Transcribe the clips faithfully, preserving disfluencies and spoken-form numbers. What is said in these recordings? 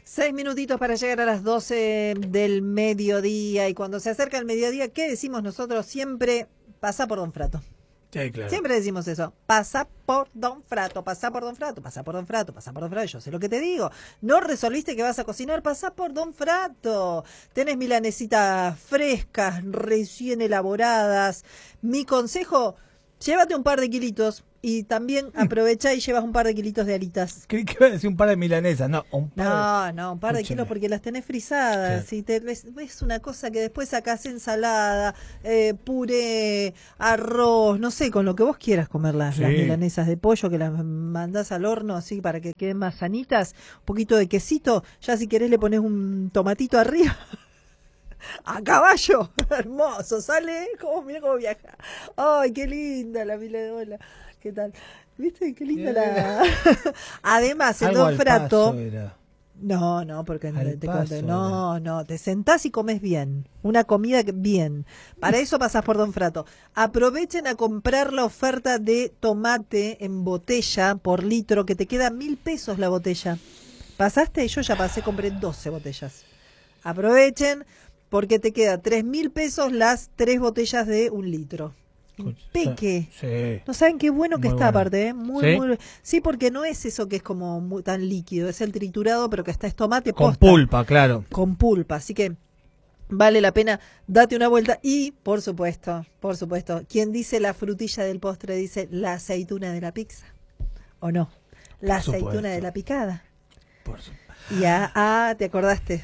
Seis minutitos para llegar a las doce del mediodía. Y cuando se acerca el mediodía, ¿qué decimos nosotros? Siempre pasa por Don Frato. Sí, claro. Siempre decimos eso. Pasa por Don Frato, pasa por Don Frato, pasa por Don Frato, pasa por Don Frato. Yo sé lo que te digo. No resolviste que vas a cocinar, pasa por Don Frato. Tenés milanesitas frescas, recién elaboradas. Mi consejo, llévate un par de kilitos. Y también aprovecha y llevas un par de kilitos de alitas. Creí que iba a decir un par de milanesas, no, un par No, de... no, un par de Escúcheme. kilos porque las tenés frisadas. Claro. Y te, ves, ves una cosa que después sacás ensalada, eh, puré, arroz, no sé, con lo que vos quieras comer las, Sí. las milanesas de pollo, que las mandás al horno así para que queden más sanitas. Un poquito de quesito, ya si querés le pones un tomatito arriba. A caballo, hermoso, sale, como, mira cómo viaja. Ay, qué linda la miladola. ¿Qué tal? ¿Viste? Qué linda la... Además, en Algo Don al Frato... paso era. No, no, porque Al te paso cuento, no, no, te sentás y comes bien, una comida que- bien. Para eso pasás por Don Frato. Aprovechen a comprar la oferta de tomate en botella por litro, que te queda mil pesos la botella. ¿Pasaste? Yo ya pasé, compré doce botellas. Aprovechen, porque te queda tres mil pesos las tres botellas de un litro. Peque. Sí. No saben qué bueno que Muy está bueno. aparte, ¿eh? Muy, ¿Sí? muy... Sí, porque no es eso que es como muy- tan líquido, es el triturado, pero que está es tomate Con posta. pulpa, claro. Con pulpa, así que vale la pena, date una vuelta. Y, por supuesto, por supuesto, quien dice la frutilla del postre dice la aceituna de la pizza, ¿o no? La Por aceituna supuesto. de la picada. Por su- Y ah, ah, te acordaste.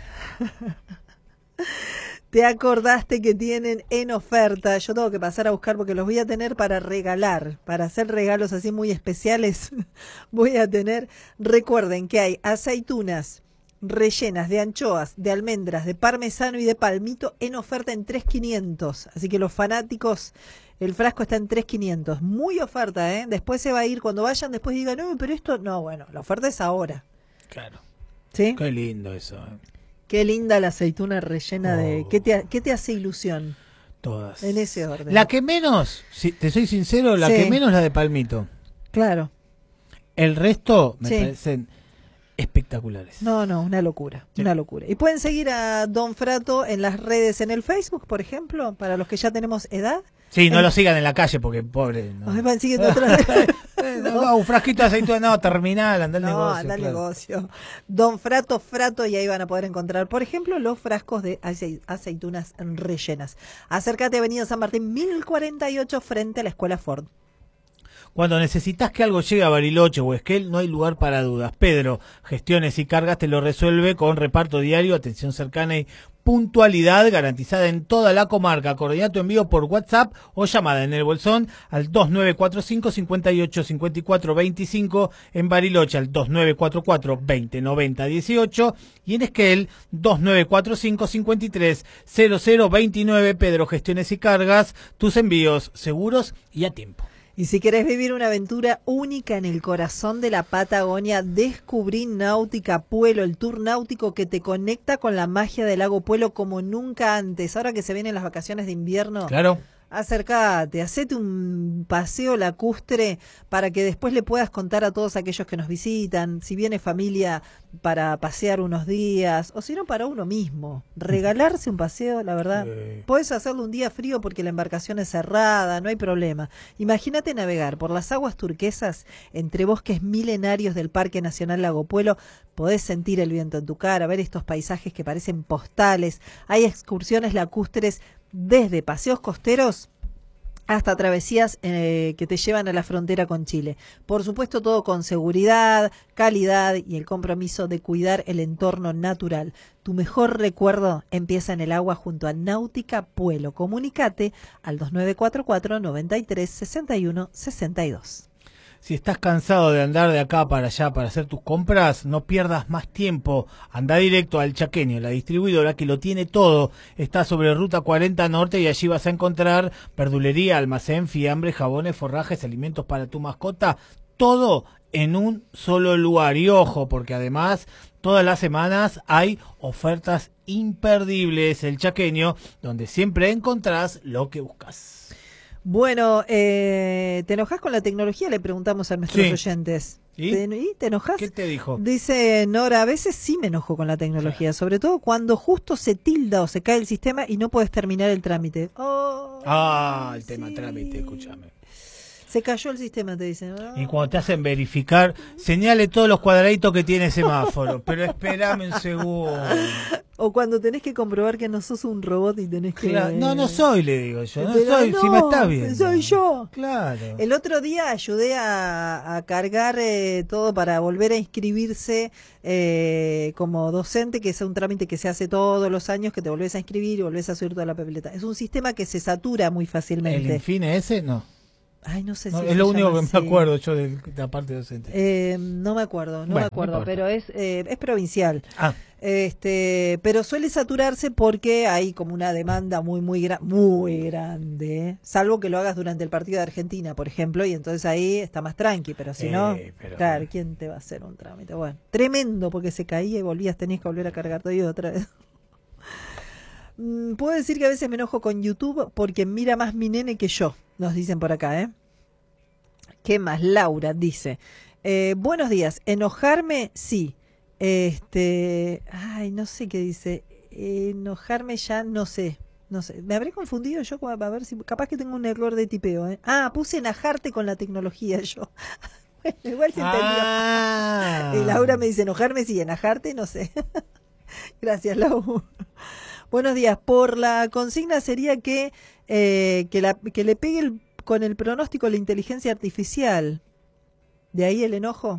Te acordaste que tienen en oferta. Yo tengo que pasar a buscar porque los voy a tener para regalar, para hacer regalos así muy especiales. Voy a tener, recuerden que hay aceitunas rellenas de anchoas, de almendras, de parmesano y de palmito en oferta en tres mil quinientos. Así que los fanáticos, el frasco está en tres mil quinientos. Muy oferta, ¿eh? Después se va a ir, cuando vayan, después digan, no, pero esto, no, bueno, la oferta es ahora. Claro. ¿Sí? Qué lindo eso. ¿eh? Qué linda la aceituna rellena de... Oh. ¿Qué te, qué te hace ilusión? Todas. En ese orden. La que menos, si te soy sincero, la Sí. que menos la de palmito. Claro. El resto me Sí. parecen espectaculares. No, no, una locura, Sí. una locura. Y pueden seguir a Don Frato en las redes, en el Facebook, por ejemplo, para los que ya tenemos edad. Sí, no En- lo sigan en la calle porque pobre. No, Ay, van siguiendo atrás. Eh, no, no, un frasquito de aceituna, no, terminal, anda el No, negocio. anda el claro. negocio. Don Frato, Frato, y ahí van a poder encontrar, por ejemplo, los frascos de ace- aceitunas rellenas. Acércate a Avenida San Martín, mil cuarenta y ocho, frente a la Escuela Ford. Cuando necesitas que algo llegue a Bariloche o Esquel, no hay lugar para dudas. Pedro, Gestiones y Cargas te lo resuelve con reparto diario, atención cercana y puntualidad garantizada en toda la comarca. Coordina tu envío por WhatsApp o llamada en el Bolsón al dos nueve cuatro cinco, cinco ocho cinco cuatro dos cinco, en Bariloche al dos nueve cuatro cuatro, veinte noventa dieciocho y en Esquel dos nueve cuatro cinco, cinco tres cero cero veintinueve. Pedro, Gestiones y Cargas, tus envíos seguros y a tiempo. Y si querés vivir una aventura única en el corazón de la Patagonia, descubrí Náutica Puelo, el tour náutico que te conecta con la magia del lago Puelo como nunca antes. Ahora que se vienen las vacaciones de invierno, Claro. acércate, hacete un paseo lacustre para que después le puedas contar a todos aquellos que nos visitan, si viene familia para pasear unos días, o si no para uno mismo. Regalarse un paseo, la verdad. Sí. Puedes hacerlo un día frío porque la embarcación es cerrada, no hay problema. Imagínate navegar por las aguas turquesas entre bosques milenarios del Parque Nacional Lago Puelo. Podés sentir el viento en tu cara, ver estos paisajes que parecen postales. Hay excursiones lacustres desde paseos costeros hasta travesías eh, que te llevan a la frontera con Chile. Por supuesto, todo con seguridad, calidad y el compromiso de cuidar el entorno natural. Tu mejor recuerdo empieza en el agua junto a Náutica Puelo. Comunícate al dos nueve cuatro cuatro, noventa y tres, sesenta y uno, sesenta y dos. Si estás cansado de andar de acá para allá para hacer tus compras, no pierdas más tiempo. Anda directo al Chaqueño, la distribuidora que lo tiene todo. Está sobre Ruta cuarenta Norte y allí vas a encontrar verdulería, almacén, fiambre, jabones, forrajes, alimentos para tu mascota. Todo en un solo lugar. Y ojo, porque además todas las semanas hay ofertas imperdibles. El Chaqueño, donde siempre encontrás lo que buscas. Bueno, eh, ¿te enojás con la tecnología? Le preguntamos a nuestros Sí. oyentes. ¿Y? ¿Te, ¿Y te enojas? ¿Qué te dijo? Dice Nora, a veces sí me enojo con la tecnología, sí. Sobre todo cuando justo se tilda o se cae el sistema y no puedes terminar el trámite. Oh, ah, el sí. tema trámite, escúchame. Se cayó el sistema, te dicen. Oh. Y cuando te hacen verificar, señale todos los cuadraditos que tiene semáforo, pero espérame un segundo. O cuando tenés que comprobar que no sos un robot y tenés que... Claro. No, no soy, le digo yo. No pero soy, no, si me estás viendo. Soy yo. Claro. El otro día ayudé a, a cargar eh, todo para volver a inscribirse eh, como docente, que es un trámite que se hace todos los años, que te volvés a inscribir y volvés a subir toda la papeleta. Es un sistema que se satura muy fácilmente. ¿El Infine ese? No. Ay, no sé no, si es lo único que así. me acuerdo yo de la parte docente. Eh, no me acuerdo, no bueno, me acuerdo, no pero es eh, es provincial. Ah. Este, pero suele saturarse porque hay como una demanda muy muy gra muy grande, ¿eh? Salvo que lo hagas durante el partido de Argentina, por ejemplo, y entonces ahí está más tranqui, pero si eh, no, pero... claro, ¿quién te va a hacer un trámite? Bueno, tremendo porque se caía y volvías, tenías que volver a cargar todo y otra vez. Puedo decir que a veces me enojo con YouTube porque mira más mi nene que yo, nos dicen por acá, ¿eh? ¿Qué más? Laura dice, eh, buenos días, enojarme, sí. Este, ay, no sé qué dice, enojarme ya no sé, no sé. Me habré confundido yo, a ver si, capaz que tengo un error de tipeo, ¿eh? Ah, puse enajarte con la tecnología yo. Bueno, igual se entendió. Ah. Y Laura me dice, enojarme, sí, enajarte, no sé. Gracias, Lau. Buenos días. Por la consigna sería que, eh, que, la, que le pegue el, con el pronóstico la inteligencia artificial. De ahí el enojo.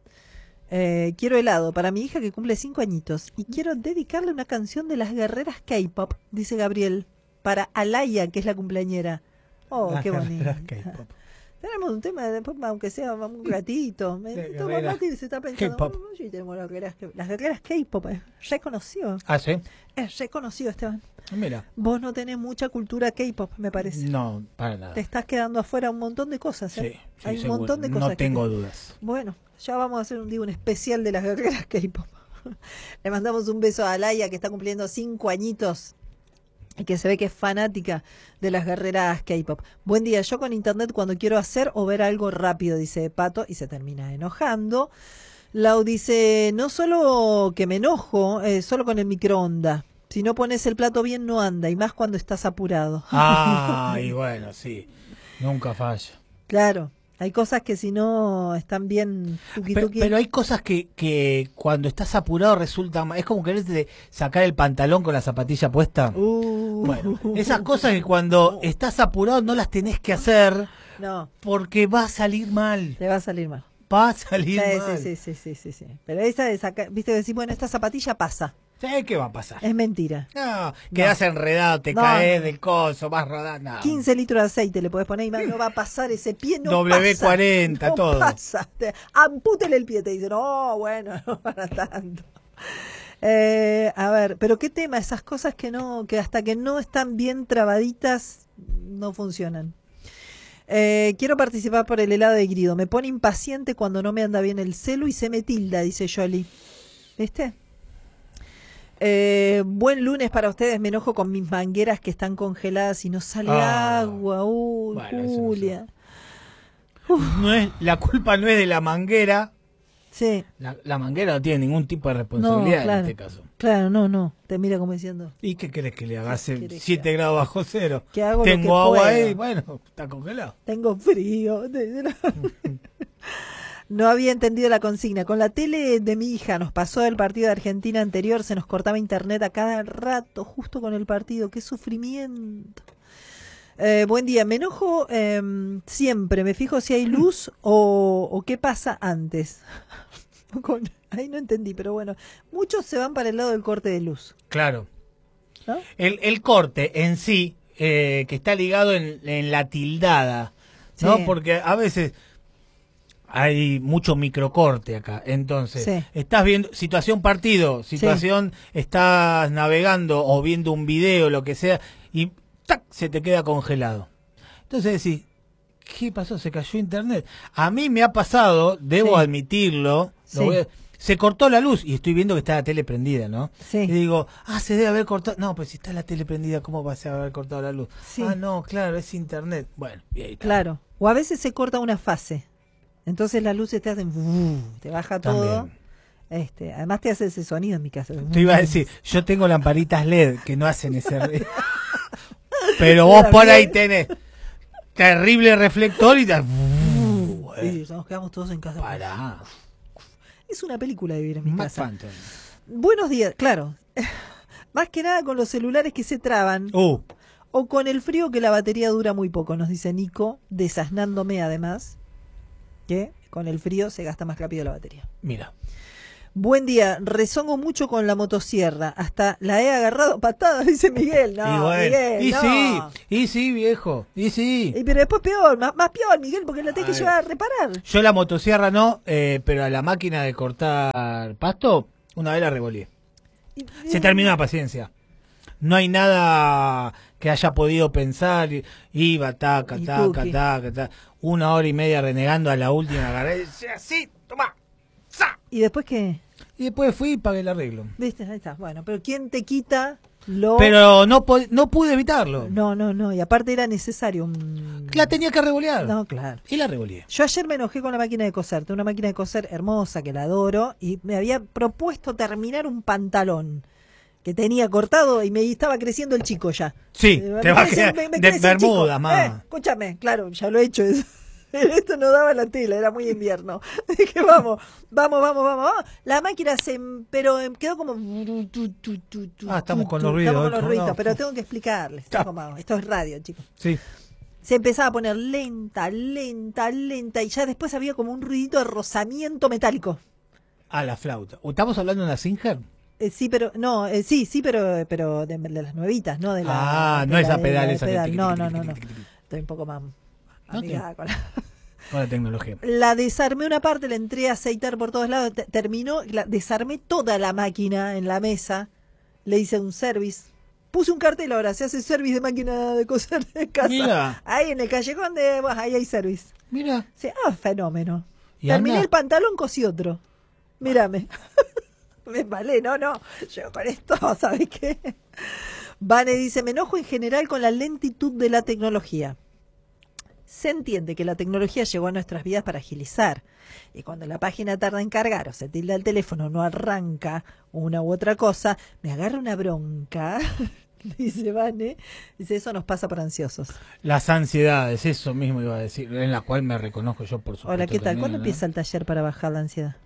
Eh, quiero helado para mi hija que cumple cinco añitos. Y quiero dedicarle una canción de las guerreras K-pop, dice Gabriel. Para Alaya, que es la cumpleañera. Oh, las qué bonito. Tenemos un tema, después, aunque sea un ratito. Se está pensando, oh, sí, tenemos las guerreras, las guerreras K-pop, es reconocido. Ah, sí. Es reconocido, Esteban. Mira. Vos no tenés mucha cultura K-pop, me parece. No, para nada. Te estás quedando afuera un montón de cosas, ¿eh? Sí, sí, hay un seguro. montón de cosas. No tengo que... dudas. Bueno, ya vamos a hacer un día un especial de las guerreras K-pop. Le mandamos un beso a Alaya, que está cumpliendo cinco añitos. Y que se ve que es fanática de las guerreras K-pop. Buen día, yo con internet cuando quiero hacer o ver algo rápido, dice Pato, y se termina enojando. Lau dice, no solo que me enojo, eh, solo con el microondas. Si no pones el plato bien no anda, y más cuando estás apurado. Ah, y bueno, sí, nunca falla. Claro. Hay cosas que si no están bien tuqui, pero, tuqui. pero hay cosas que, que cuando estás apurado resulta más. Es como querés sacar el pantalón con la zapatilla puesta. Uh, bueno, esas cosas que cuando estás apurado no las tenés que hacer. No. Porque va a salir mal. Te va a salir mal. Va a salir sí, mal. Sí, sí, sí, sí, sí. Pero esa de sacar, viste, decir, bueno, esta zapatilla pasa. Sí, ¿qué va a pasar? Es mentira. No, quedás no. enredado, te no, caes no. del coso, vas rodando. No. quince litros de aceite le podés poner y no va a pasar ese pie, no W cuarenta, pasa. todo. No pasa. Ampútele el pie, te dicen, no, bueno, no para tanto. Eh, a ver, pero qué tema, esas cosas que no, que hasta que no están bien trabaditas, no funcionan. Eh, quiero participar por el helado de Grido. Me pone impaciente cuando no me anda bien el celu y se me tilda, dice Yoli. ¿Viste? Eh, buen lunes para ustedes. Me enojo con mis mangueras que están congeladas y no sale ah, agua. Uy, bueno, Julia. No, no es, la culpa no es de la manguera. Sí. La, la manguera no tiene ningún tipo de responsabilidad no, claro, en este caso. Claro, no, no. Te mira como diciendo. ¿Y qué querés que le haga? Hace siete grados bajo cero. Que hago Tengo lo que agua puedo. ahí, bueno, está congelado. Tengo frío. No había entendido la consigna. Con la tele de mi hija nos pasó el partido de Argentina anterior, se nos cortaba internet a cada rato, justo con el partido. ¡Qué sufrimiento! Eh, buen día. Me enojo eh, siempre. Me fijo si hay luz o, o qué pasa antes. Con, ahí no entendí, pero bueno. Muchos se van para el lado del corte de luz. Claro. ¿No? El, el corte en sí, eh, que está ligado en, en la tildada, ¿no? Sí. Porque a veces hay mucho microcorte acá. Entonces, sí. estás viendo situación partido, situación, sí. estás navegando o viendo un video, lo que sea, y ¡tac! Se te queda congelado. Entonces decís, ¿qué pasó? ¿Se cayó internet? A mí me ha pasado, debo sí. admitirlo, sí. lo voy a, se cortó la luz y estoy viendo que está la tele prendida, ¿no? Sí. Y digo, ah, se debe haber cortado. No, pues si está la tele prendida, ¿cómo va a haber cortado la luz? Sí. Ah, no, claro, es internet. Bueno, y ahí está. Claro. O a veces se corta una fase. Entonces las luces te hacen, ¡uh! Te baja todo. También. Este, además te hace ese sonido en mi casa. Te iba a decir, yo tengo lamparitas L E D que no hacen ese ruido. Pero vos por ahí tenés terrible reflector y te... Uh, y nos quedamos todos en casa. Pará. Es una película de vivir en mi Matt casa. Phantom. Buenos días, claro. Más que nada con los celulares que se traban. Uh, O con el frío que la batería dura muy poco, nos dice Nico, desasnándome además, que con el frío se gasta más rápido la batería. mira. Buen día, rezongo mucho con la motosierra, hasta la he agarrado a patadas, dice Miguel. No, y bueno, Miguel, y no. sí, y sí, viejo, y sí. Y pero después peor, más, más peor, Miguel, porque la tenés que Ay. llevar a reparar. Yo la motosierra no, eh, pero a la máquina de cortar pasto, una vez la revolví. Y- Se terminó la paciencia. No hay nada que haya podido pensar. i- Iba, taca, Y taca, tuqui. taca, taca. Una hora y media renegando a la última. Agarré y decía, sí, toma, sa. ¿Y después qué? Y después fui y pagué el arreglo. ¿Viste? Ahí está. Bueno, pero ¿quién te quita lo...? Pero no, po- no pude evitarlo. No, no, no. Y aparte era necesario un... La tenía que revolear. No, claro. Y la revoleé. Yo ayer me enojé con la máquina de coser. Tengo una máquina de coser hermosa que la adoro y me había propuesto terminar un pantalón que tenía cortado y me estaba creciendo el chico ya. Sí, Eh, te me va a crece- quedar me- me de crece el chico. bermuda, más. Eh, escúchame, claro, ya lo he hecho eso. Esto no daba la tela, era muy invierno. Dije, vamos, vamos, vamos, vamos, vamos. La máquina se, pero em, quedó como... Ah, estamos con los Estamos ruidos, con los ¿no? ruidos, No, pero uf. tengo que explicarles. Ta- Como, esto es radio, chicos. Sí. Se empezaba a poner lenta, lenta, lenta, y ya después había como un ruidito de rozamiento metálico. A la flauta. ¿Estamos hablando de una Singer? Eh, sí, pero, no, eh, sí, sí, pero, pero de, de las nuevitas, ¿no? De la, Ah, de no la- esa de pedal, la esa que pedal. tiqui, No, tiqui, no, tiqui, no, no. tiqui, tiqui. Estoy un poco más No, amigada con la... Con la tecnología. La desarmé una parte, la entré a aceitar por todos lados, te- terminó, la, desarmé toda la máquina en la mesa, le hice un service, puse un cartel ahora, se hace service de máquina de coser de casa. Mira. Ahí en el callejón de, bueno, ahí hay service. Mira. Sí, ah, fenómeno. ¿Y Terminé anda? el pantalón, cosí otro. Mírame. Me embalé, no, no. Yo con esto, ¿sabes qué? Vane dice, me enojo en general con la lentitud de la tecnología. Se entiende que la tecnología llegó a nuestras vidas para agilizar. Y cuando la página tarda en cargar o se tilda el teléfono, no arranca una u otra cosa, me agarra una bronca. Dice Vane. Dice, eso nos pasa por ansiosos. Las ansiedades, eso mismo iba a decir, en la cual me reconozco yo, por supuesto. Hola, ¿qué tal? también, ¿Cuándo ¿no? empieza el taller para bajar la ansiedad?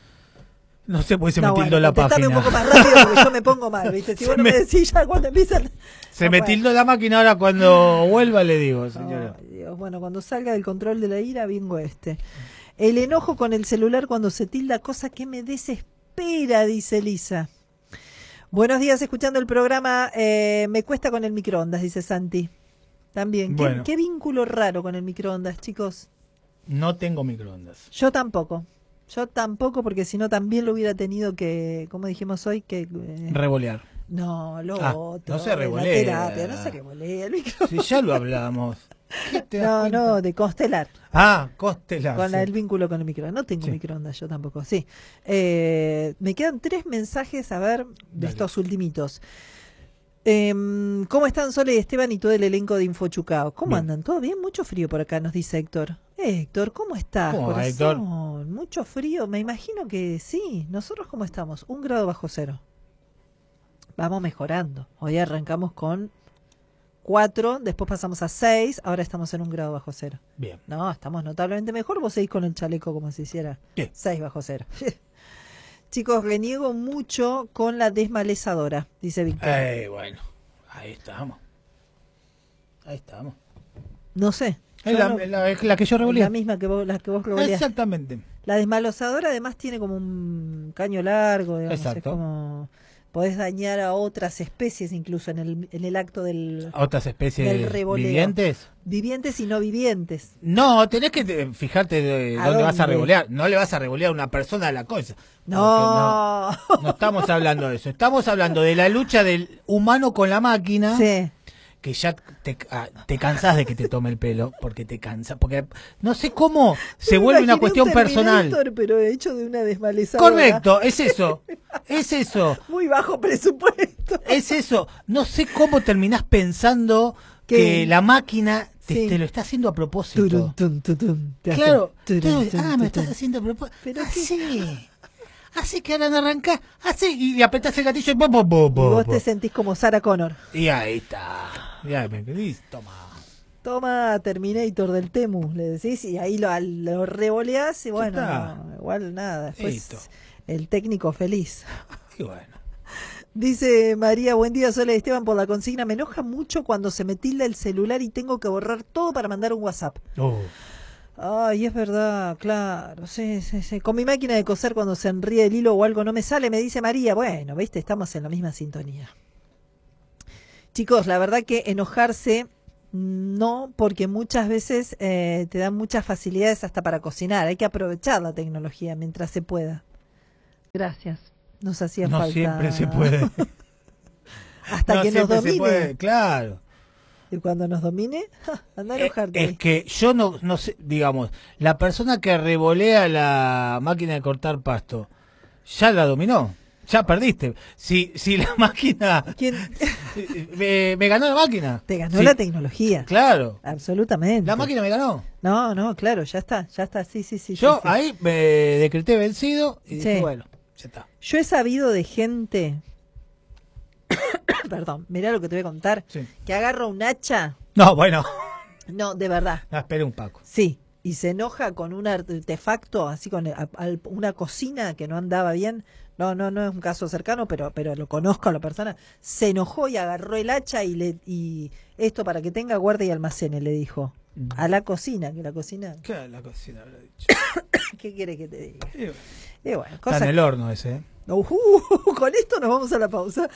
No sé, pues se No, me bueno, tildó la contestame página. un poco más rápido porque yo me pongo mal, ¿viste? Si Se vos no me- me decís ya cuando empieza... el- Se no me puedo. tildó la máquina, ahora cuando vuelva le digo, señora. Ay, Dios. Bueno, cuando salga del control de la ira, vengo este. El enojo con el celular cuando se tilda, cosa que me desespera, dice Elisa. Buenos días, escuchando el programa, eh, me cuesta con el microondas, dice Santi. También, ¿Qué, Bueno. qué vínculo raro con el microondas, chicos? No tengo microondas. Yo tampoco. Yo tampoco, porque si no también lo hubiera tenido que, como dijimos hoy, que... eh, Revolear. no, lo Ah, otro. no se la revolea. terapia, no se revolea el micro. Si ya lo hablamos. ¿Qué te das No, cuenta? no, de constelar. Ah, Costelar. Con sí. la- el vínculo con el microondas. No tengo Sí. microondas, yo tampoco. Sí. Eh, me quedan tres mensajes, a ver, de Dale. estos ultimitos. Em, ¿Cómo están Sole y Esteban y todo el elenco de Infochucao? ¿Cómo Bien. andan? ¿Todo bien? Mucho frío por acá, nos dice Héctor. Eh, Héctor, ¿cómo estás, ¿Cómo va, corazón? Mucho frío, me imagino que sí. ¿Nosotros cómo estamos? Un grado bajo cero. Vamos mejorando. Hoy arrancamos con cuatro, después pasamos a seis, ahora estamos en un grado bajo cero. Bien. No, estamos notablemente mejor. Vos seguís con el chaleco como si hiciera Sí. seis bajo cero. Chicos, reniego mucho con la desmalezadora, dice Víctor. Eh, bueno, ahí estamos. Ahí estamos. No sé. Es yo la, no- es la- es la que yo revolví. la misma que vos, la que vos revoleás. Exactamente. La desmalezadora además tiene como un caño largo, digamos, es Exacto. como podés dañar a otras especies incluso en el, en el acto del ¿A otras especies Del revoleo. vivientes? vivientes y no vivientes. No, tenés que eh, fijarte de ¿A dónde vas a dónde? revolear. No le vas a revolear a una persona a la cosa. No. Porque No, no estamos hablando de eso. Estamos hablando de la lucha del humano con la máquina. Sí. Que ya te, ah, te cansás de que te tome el pelo. Porque te cansa. Porque no sé cómo se Me vuelve una imaginé cuestión un personal. Terminator, pero hecho de una desmalezadora. Correcto, es eso. Es eso. Muy bajo presupuesto. Es eso. No sé cómo terminás pensando ¿Qué? que la máquina Te, Sí. te lo está haciendo a propósito. Turun, tun, tun, tun, te hace Claro. turun, Entonces, tun, ah, tun, me estás tun. haciendo a propósito. ¿Pero qué? Así. Así que ahora no arrancás. Así. Y apretás el gatillo y bo, bo, bo, Y bo, vos bo. te sentís como Sarah Connor. Y ahí está. Ya me quedé. Toma. Toma Terminator del Temu, le decís, y ahí lo, lo revoleás y bueno, está. no, igual nada. Después Listo. el técnico feliz. Y bueno. Dice María, buen día, Sola y Esteban, por la consigna. Me enoja mucho cuando se me tilda el celular y tengo que borrar todo para mandar un WhatsApp. Oh. Ay, es verdad, claro, sí, sí, sí. Con mi máquina de coser cuando se enríe el hilo o algo no me sale, me dice María, bueno, viste, estamos en la misma sintonía. Chicos, la verdad que enojarse no, porque muchas veces eh, te dan muchas facilidades hasta para cocinar. Hay que aprovechar la tecnología mientras se pueda. Gracias. Nos hacía No falta. siempre se puede. Hasta No que nos siempre se domine. puede, claro. Y cuando nos domine, ¡ja! Anda a Eh, enojarte. Es ahí. que yo no, no sé, digamos, la persona que revolea la máquina de cortar pasto, ya la dominó, ya perdiste. Si, si la máquina, ¿Quién me, me ganó la máquina. te ganó Sí, la tecnología? Claro, Absolutamente. la máquina me ganó. No, no, claro, ya está, ya está, sí, sí, sí. Yo sí, sí. ahí me decreté vencido y dije, Sí. bueno, ya está. Yo he sabido de gente, perdón, mirá lo que te voy a contar, Sí. que agarra un hacha, No, bueno, no, de verdad, no, esperé un Paco. sí, y se enoja con un artefacto, así con el- al- una cocina que no andaba bien. No, no, no es un caso cercano, pero, pero lo conozco a la persona. Se enojó y agarró el hacha y le y esto para que tenga guarda y almacene, le dijo. A la cocina, que la cocina, ¿Qué era la cocina habrá dicho? ¿qué quiere que te diga? Y bueno, Y bueno, Está cosas en el horno ese, ¿eh? Uh, con esto nos vamos a la pausa.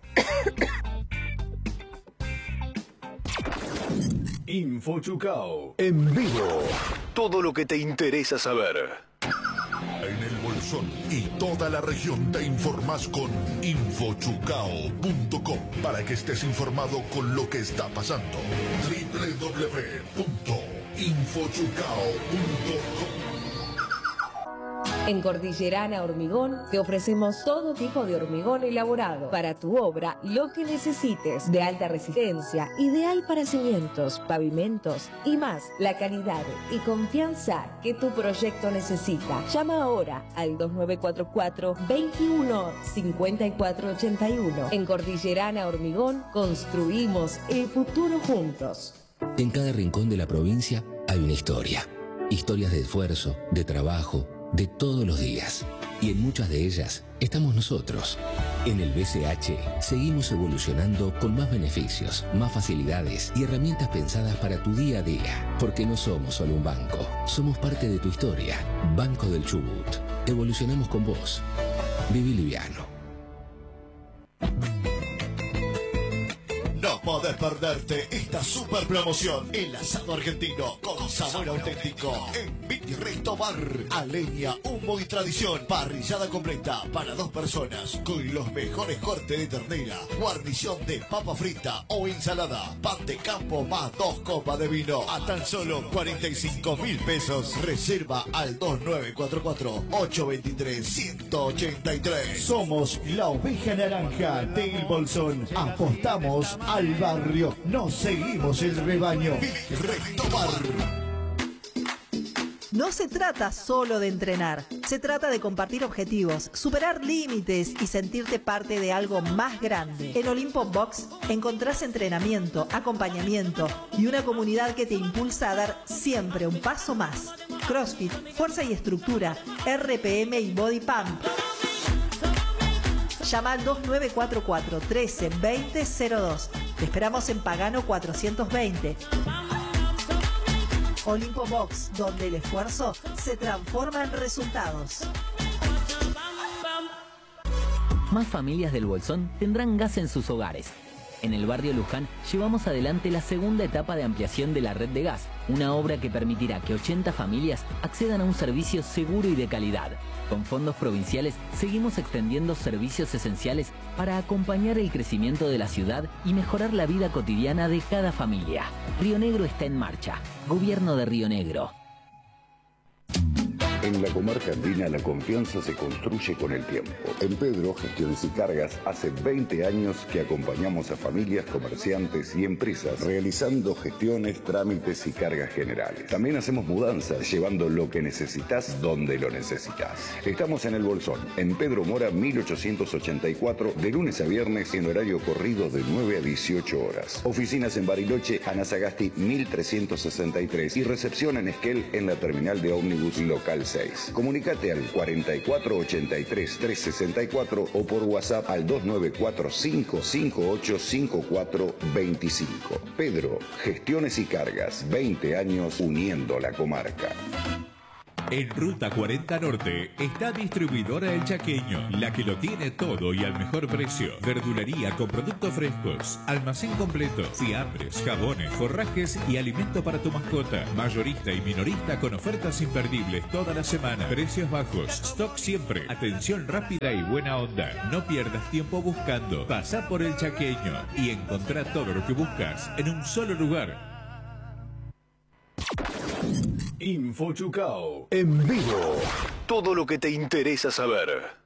InfoChucao en vivo. Todo lo que te interesa saber. En el Bolsón y toda la región te informás con infochucao punto com para que estés informado con lo que está pasando. doble u doble u doble u punto infochucao punto com. En Cordillerana Hormigón te ofrecemos todo tipo de hormigón elaborado para tu obra, lo que necesites, de alta resistencia, ideal para cimientos, pavimentos y más. La calidad y confianza que tu proyecto necesita. Llama ahora al dos nueve cuatro cuatro, veintiuno, cincuenta y cuatro ochenta y uno. En Cordillerana Hormigón construimos el futuro juntos. En cada rincón de la provincia hay una historia. Historias de esfuerzo, de trabajo, de todos los días. Y en muchas de ellas estamos nosotros. En el B C H seguimos evolucionando con más beneficios, más facilidades y herramientas pensadas para tu día a día. Porque no somos solo un banco, somos parte de tu historia. Banco del Chubut. Evolucionamos con vos. Viví liviano. No podés perderte esta super promoción. El asado argentino con sabor auténtico en Mini Resto Bar. A leña, humo y tradición. Parrillada completa para dos personas con los mejores cortes de ternera, guarnición de papa frita o ensalada, pan de campo más dos copas de vino a tan solo cuarenta y cinco mil pesos. Reserva al dos nueve cuatro cuatro, ocho dos tres, uno ocho tres. Somos la oveja naranja del Bolsón. Apostamos al barrio, no seguimos el rebaño. Resto Bar. No se trata solo de entrenar, se trata de compartir objetivos, superar límites y sentirte parte de algo más grande. En Olimpo Box encontrás entrenamiento, acompañamiento y una comunidad que te impulsa a dar siempre un paso más. CrossFit, fuerza y estructura, R P M y Body Pump. Llama al dos nueve cuatro cuatro, trece, veinte, cero dos. Te esperamos en Pagano cuatrocientos veinte. Olimpo Box, donde el esfuerzo se transforma en resultados. Más familias del Bolsón tendrán gas en sus hogares. En el barrio Luján llevamos adelante la segunda etapa de ampliación de la red de gas, una obra que permitirá que ochenta familias accedan a un servicio seguro y de calidad. Con fondos provinciales seguimos extendiendo servicios esenciales para acompañar el crecimiento de la ciudad y mejorar la vida cotidiana de cada familia. Río Negro está en marcha. Gobierno de Río Negro. En la comarca andina la confianza se construye con el tiempo. En Pedro Gestiones y Cargas hace veinte años que acompañamos a familias, comerciantes y empresas realizando gestiones, trámites y cargas generales. También hacemos mudanzas, llevando lo que necesitas donde lo necesitas. Estamos en El Bolsón, en Pedro Mora mil ochocientos ochenta y cuatro, de lunes a viernes en horario corrido de nueve a dieciocho horas. Oficinas en Bariloche, Ana Sagasti mil trescientos sesenta y tres y recepción en Esquel en la terminal de ómnibus local seis. Comunicate al cuarenta y cuatro ochenta y tres trescientos sesenta y cuatro o por WhatsApp al dos nueve cuatro cinco cinco ocho cinco cuatro dos cinco. Pedro, Gestiones y Cargas, veinte años uniendo la comarca. En Ruta cuarenta Norte está Distribuidora El Chaqueño, la que lo tiene todo y al mejor precio. Verdulería con productos frescos, almacén completo, fiambres, jabones, forrajes y alimento para tu mascota. Mayorista y minorista con ofertas imperdibles toda la semana. Precios bajos, stock siempre, atención rápida y buena onda. No pierdas tiempo buscando. Pasá por El Chaqueño y encontrá todo lo que buscas en un solo lugar. Infochucao en vivo. Todo lo que te interesa saber.